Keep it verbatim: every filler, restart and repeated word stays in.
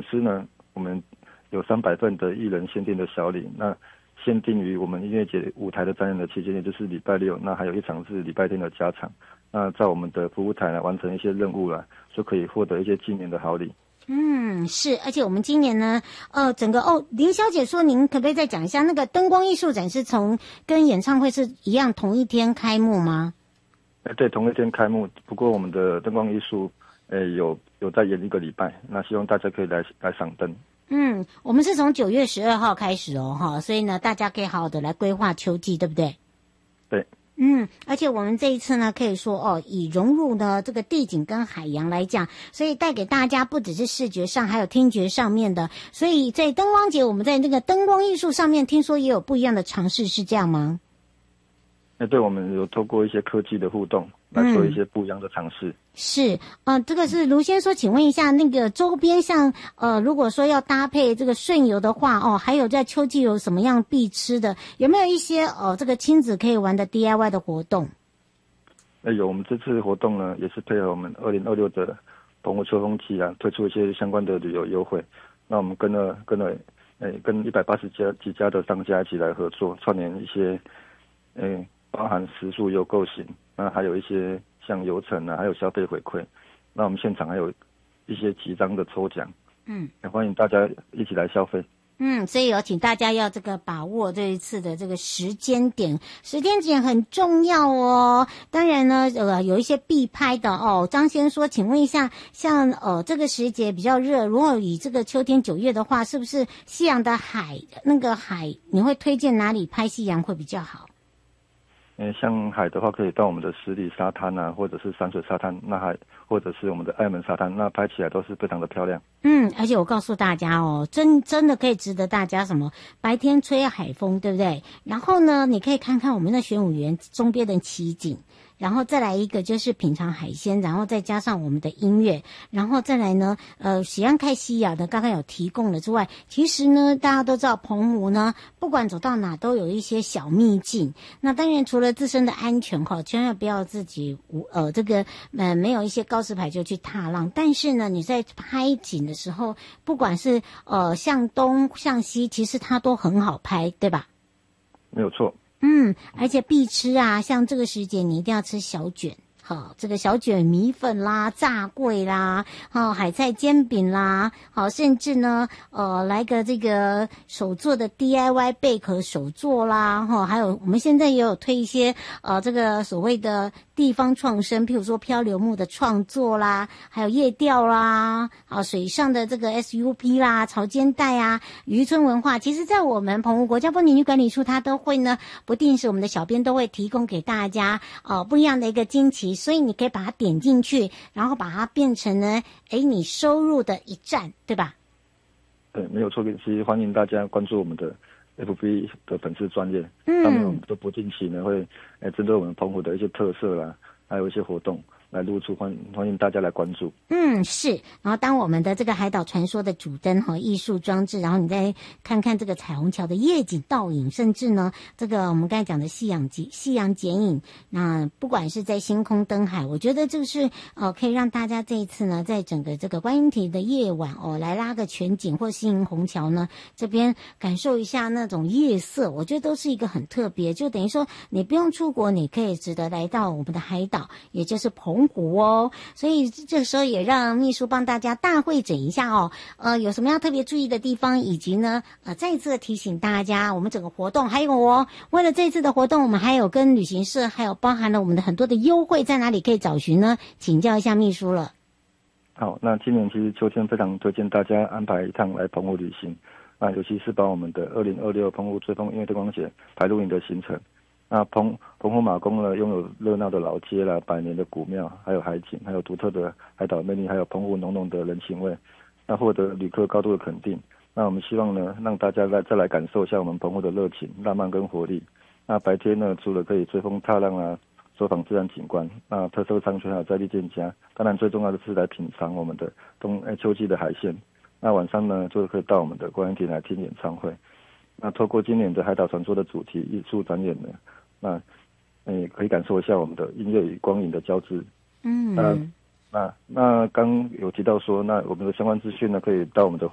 丝呢，我们有三百份的艺人限定的小礼，那限定于我们音乐节舞台的展演的期间，也就是礼拜六，那还有一场是礼拜天的加场。那在我们的服务台呢，完成一些任务啦，就可以获得一些纪念的好礼。 嗯，是，而且我们今年呢，呃，整个哦，林小姐说，您可不可以再讲一下那个灯光艺术展是从跟演唱会是一样同一天开幕吗？ 哎，对，同一天开幕。不过我们的灯光艺术，哎，有有在延一个礼拜，那希望大家可以来来赏灯。 嗯，我们是从九月十二号开始哦，哈，所以呢，大家可以好好的来规划秋季，对不对？ 对。 嗯，而且我们这一次呢，可以说哦，以融入呢这个地景跟海洋来讲，所以带给大家不只是视觉上，还有听觉上面的。所以在灯光节，我们在那个灯光艺术上面，听说也有不一样的尝试，是这样吗？ 哎，对，我们有透过一些科技的互动来做一些不一样的尝试。嗯、 是，呃，这个是卢先说，请问一下，那个周边像呃，如果说要搭配这个顺游的话，哦，还有在秋季有什么样必吃的？有没有一些呃，这个亲子可以玩的 D I Y 的活动？ 哎，有，我们这次活动呢，也是配合我们二零二六的澎湖秋风季啊，推出一些相关的旅游优惠。那我们跟了跟了，哎，跟一百八十家几家的商家一起来合作，串联一些，哎。包含食宿优购型，那还有一些像游程啊，还有消费回馈。那我们现场还有一些几张的抽奖，嗯，欢迎大家一起来消费。 嗯，所以有请大家要这个把握这一次的这个时间点，时间点很重要哦。当然呢，呃，有一些必拍的哦。张先说，请问一下，像呃这个时节比较热，如果以这个秋天九月的话，是不是夕阳的海那个海，你会推荐哪里拍夕阳会比较好？ 嗯，像海的话，可以到我们的十里沙滩啊，或者是山水沙滩，那还或者是我们的爱门沙滩，那拍起来都是非常的漂亮。 嗯，而且我告诉大家哦，真真的可以值得大家什么白天吹海风，对不对？然后呢，你可以看看我们的玄武园周边的奇景。然后再来一个就是品尝海鲜，然后再加上我们的音乐，然后再来呢，呃，喜欢看西雅的刚刚有提供了之外，其实呢，大家都知道澎湖呢，不管走到哪都有一些小秘境。那当然除了自身的安全哈，千万不要自己无呃这个呃没有一些告示牌就去踏浪。但是呢，你在拍景的时候，不管是呃向东向西，其实它都很好拍，对吧？ 没有错。 嗯，而且必吃啊，像这个时节你一定要吃小卷，好，这个小卷米粉啦、炸桂啦、好海菜煎饼啦，好，甚至呢，呃，来个这个手做的 D I Y 贝壳手做啦，哈，还有我们现在也有推一些呃这个所谓的地方创生，譬如说漂流木的创作啦，还有夜钓啦，啊，水上的这个 S U P 啦、潮间带啊、渔村文化，其实在我们澎湖国家风景区管理处，它都会呢，不定时我们的小编都会提供给大家呃不一样的一个惊奇，所以你可以把它点进去，然后把它变成呢，哎，你收入的一站，对吧？ 对，没有错。其实欢迎大家关注我们的 F B 的粉丝专页， 嗯， 他们都不定期呢会，哎，针对我们澎湖的一些特色啦，还有一些活动来露出，欢欢迎大家来关注。 嗯，是。然后当我们的这个海岛传说的主灯和艺术装置，然后你再看看这个彩虹桥的夜景倒影，甚至呢，这个我们刚才讲的夕阳剪夕阳剪影，那不管是在星空灯海，我觉得这个是呃可以让大家这一次呢，在整个这个观音亭的夜晚哦，来拉个全景或新虹桥呢这边感受一下那种夜色，我觉得都是一个很特别，就等于说你不用出国，你可以值得来到我们的海岛，也就是澎湖哦。所以这时候也让秘书帮大家大会诊一下哦，呃，有什么要特别注意的地方，以及呢，呃，再一次提醒大家，我们整个活动还有哦，为了这次的活动，我们还有跟旅行社，还有包含了我们的很多的优惠，在哪里可以找寻呢？请教一下秘书了。 好，那今年其实秋天非常推荐大家安排一趟来澎湖旅行，啊，尤其是把我们的二零二六澎湖追风音乐灯光节排入你的行程。那澎澎湖马公呢，拥有热闹的老街啦、百年的古庙，还有海景，还有独特的海岛魅力，还有澎湖浓浓的人情味，那获得旅客高度的肯定。那我们希望呢，让大家再再来感受一下我们澎湖的热情、浪漫跟活力。那白天呢，除了可以追风踏浪啊，走访自然景观，那特色商圈还有在地店家，当然最重要的是来品尝我们的冬哎秋季的海鲜。那晚上呢，就可以到我们的观音亭来听演唱会。那透过今年的海岛传说的主题艺术展演呢，那诶可以感受一下我们的音乐与光影的交织。 嗯， 那那那刚有提到说，那我们的相关资讯呢，可以到我们的